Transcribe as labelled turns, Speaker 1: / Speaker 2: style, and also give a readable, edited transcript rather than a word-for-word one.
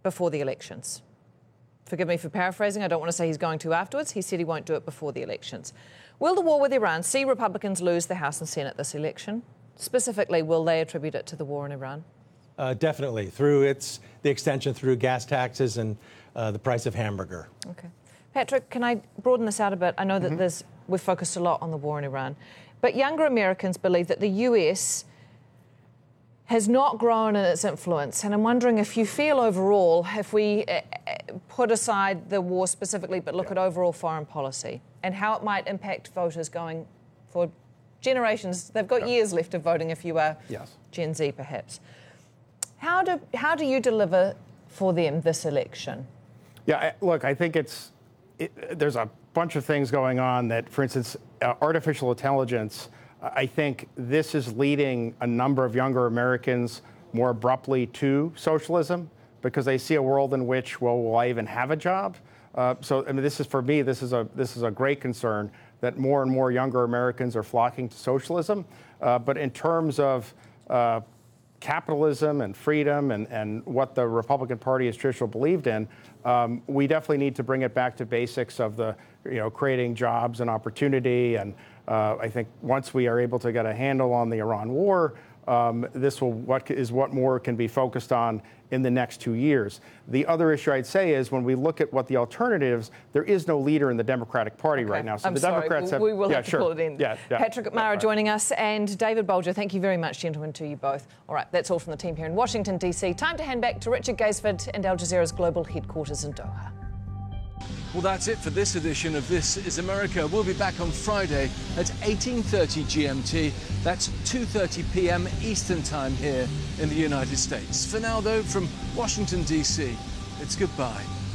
Speaker 1: before the elections. Forgive me for paraphrasing. I don't want to say he's going to afterwards. He said he won't do it before the elections. Will the war with Iran see Republicans lose the House and Senate this election? Specifically, will they attribute it to the war in Iran?
Speaker 2: Definitely, through the extension through gas taxes and the price of hamburger.
Speaker 1: Okay. Patrick, can I broaden this out a bit? I know that we've focused a lot on the war in Iran, but younger Americans believe that the US has not grown in its influence. And I'm wondering if you feel overall, if we put aside the war specifically, but look at overall foreign policy and how it might impact voters going for generations. They've got years left of voting if you are Gen Z, perhaps. How do you deliver for them this election?
Speaker 3: Yeah, look, I think there's a bunch of things going on that, for instance, artificial intelligence, I think this is leading a number of younger Americans more abruptly to socialism because they see a world in which, well, will I even have a job? So, I mean, this is a great concern that more and more younger Americans are flocking to socialism. But in terms of capitalism and freedom and what the Republican Party has traditionally believed in, we definitely need to bring it back to basics of creating jobs and opportunity. And I think once we are able to get a handle on the Iran war, what more can be focused on in the next 2 years. The other issue I'd say is when we look at what the alternatives, there is no leader in the Democratic Party right now. So Democrats
Speaker 1: we will have to pull it in.
Speaker 3: Yeah.
Speaker 1: Patrick Mara joining us and David Bolger. Thank you very much, gentlemen, to you both. All right, that's all from the team here in Washington, D.C. Time to hand back to Richard Gaisford and Al Jazeera's global headquarters in Doha.
Speaker 4: Well, that's it for this edition of This is America. We'll be back on Friday at 18:30 GMT. That's 2:30 p.m. Eastern Time here in the United States. For now, though, from Washington, D.C., it's goodbye.